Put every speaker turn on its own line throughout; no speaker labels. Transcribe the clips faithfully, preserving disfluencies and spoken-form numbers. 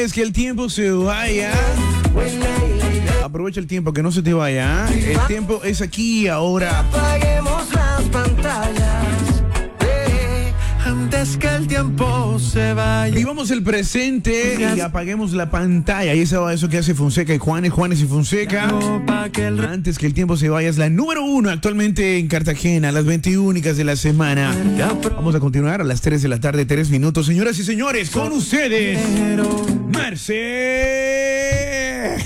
antes que el tiempo se vaya, aprovecha el tiempo, que no se te vaya. El tiempo es aquí y ahora.
Apaguemos las pantallas eh, antes que el tiempo se vaya.
Vivamos el presente y apaguemos la pantalla. Y eso, eso que hace Fonseca y Juanes, Juanes y Fonseca. Antes que el tiempo se vaya, es la número uno actualmente en Cartagena, las veintiuna únicas de la semana. Vamos a continuar a las tres de la tarde, tres minutos. Señoras y señores, con ustedes, Marce.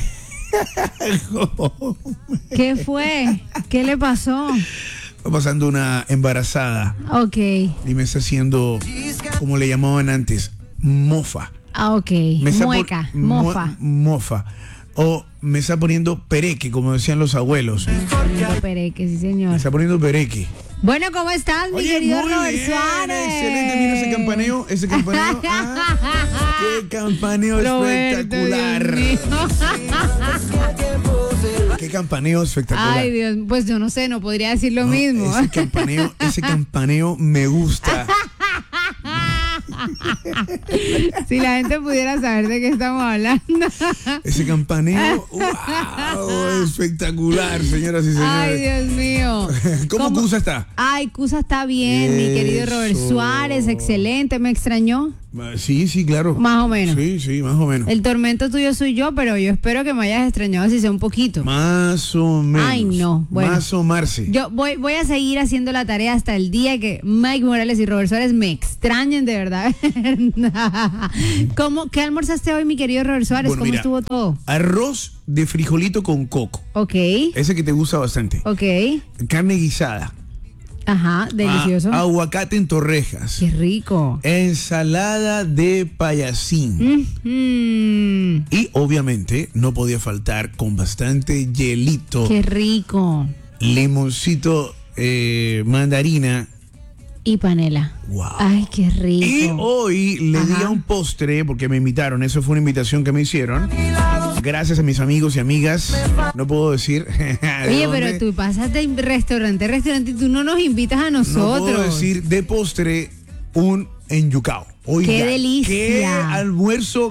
¿Qué fue? ¿Qué le pasó?
Está pasando una embarazada.
Ok.
Y me está haciendo, como le llamaban antes, mofa.
Ah, ok.
Me está
Mueca,
por-
mofa.
mo- mofa. O me está poniendo pereque, como decían los abuelos.
Pereque, sí,
Me
señor.
está poniendo pereque.
Bueno, ¿cómo estás, mi
Oye,
querido
muy
Robert
bien,
Suárez?
excelente, mira ese campaneo, ese campaneo. Ah, qué campaneo
Roberto,
espectacular.
Dios mío.
Qué campaneo espectacular.
Ay, Dios, pues yo no sé, no podría decir lo
No,
mismo.
Ese campaneo, ese campaneo me gusta.
Si la gente pudiera saber de qué estamos hablando.
Ese campaneo, wow, espectacular, señoras y señores.
Ay, Dios mío.
¿Cómo Cusa está?
Ay, Cusa está bien, mi querido Robert
Eso.
Suárez, excelente, ¿me extrañó?
Sí, sí, claro.
Más o menos.
Sí, sí, más o menos.
El tormento tuyo soy yo, pero yo espero que me hayas extrañado si sea un poquito.
Más o menos.
Ay, no, bueno.
Más o Marce.
Yo voy, voy a seguir haciendo la tarea hasta el día que Mike Morales y Robert Suárez me extrañen de verdad. ¿Cómo, ¿Qué almorzaste hoy, mi querido Robert Suárez?
Bueno,
¿Cómo
mira,
estuvo todo?
Arroz de frijolito con coco.
Ok,
Ese que te gusta bastante.
ok.
Carne guisada.
Ajá, delicioso.
A- aguacate en torrejas.
Qué rico.
Ensalada de payasín.
Mm,
Y obviamente no podía faltar con bastante hielito,
qué rico.
limoncito, eh, mandarina.
Y panela.
Wow.
Ay, qué rico.
Y hoy le di
Ajá.
a un postre porque me invitaron. Eso fue una invitación que me hicieron. Gracias a mis amigos y amigas. No puedo decir. de
Oye,
dónde.
pero tú pasas de restaurante a restaurante y tú no nos invitas a
No
nosotros.
puedo decir de postre un enyucao. Oiga,
¡Qué delicia!
¡Qué almuerzo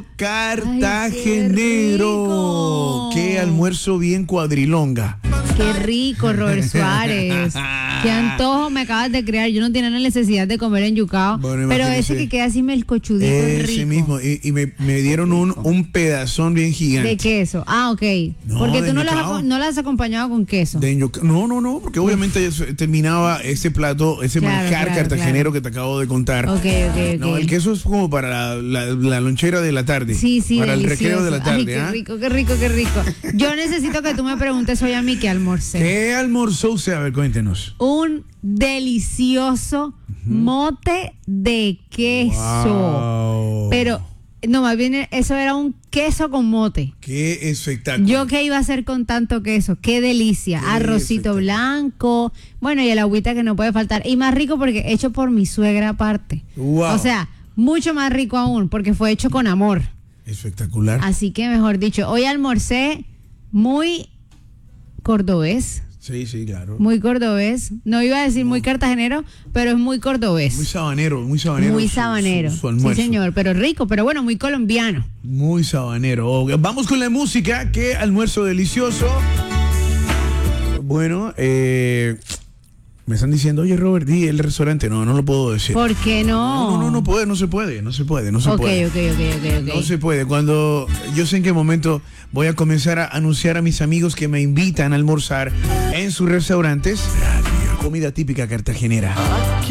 cartagenero!
Ay, qué rico.
¡Qué almuerzo bien cuadrilonga!
Qué rico, Robert Suárez. Qué antojo me acabas de crear. Yo no tenía la necesidad de comer en yucao.
Bueno,
pero
imagínese.
ese que queda así melcochudito es
Ese
rico.
mismo. Y, y me, me dieron un, un pedazón bien gigante.
De queso. Ah, ok.
No,
Porque
de
tú no las,
yucao.
has- no las has acompañado con queso.
De yuca- No, no, no, porque obviamente eso- terminaba ese plato, ese
Claro,
manjar
claro,
cartagenero
claro.
que te acabo de contar.
Ok, ok, ok.
No, el queso es como para la, la- la lonchera de la tarde.
Sí, sí,
Para
delicioso.
el recreo de la tarde.
Ay, qué
¿ah?
rico, qué rico, qué rico. Yo necesito que tú me preguntes hoy a mí qué almorcé.
¿Qué almorzó usted? A ver, cuéntenos.
Un delicioso mote de queso.
Wow.
Pero, no, más bien eso era un queso con mote.
Qué espectáculo.
Yo qué iba a hacer con tanto queso, qué delicia.
Qué
Arrocito
espectacular.
blanco, bueno, y el agüita que no puede faltar. Y más rico porque hecho por mi suegra aparte.
Wow.
O sea, mucho más rico aún porque fue hecho con amor.
Espectacular.
Así que, mejor dicho, hoy almorcé muy cordobés.
Sí, sí, claro.
Muy cordobés. No iba a decir muy cartagenero, pero es muy cordobés.
Muy sabanero, muy sabanero.
Muy
su-
sabanero.
su- su almuerzo.
Sí, señor, pero rico, pero bueno, muy colombiano.
Muy sabanero. Ok, vamos con la música. Qué almuerzo delicioso. Bueno, eh, me están diciendo, oye Robert, di el restaurante. No, no lo puedo decir.
¿Por qué no?
No, no, no, no puede, no se puede, no se puede, no se
Ok,
puede.
ok, ok, ok, ok.
No se puede. Cuando yo sé en qué momento voy a comenzar a anunciar a mis amigos que me invitan a almorzar en sus restaurantes comida típica cartagenera.